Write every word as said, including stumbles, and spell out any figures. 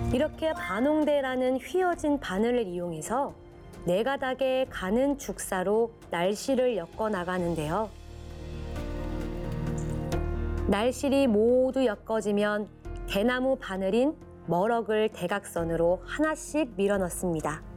이렇게 반홍대라는 휘어진 바늘을 이용해서 네 가닥의 가는 죽사로 날실을 엮어 나가는데요. 날실이 모두 엮어지면 대나무 바늘인 머럭을 대각선으로 하나씩 밀어 넣습니다.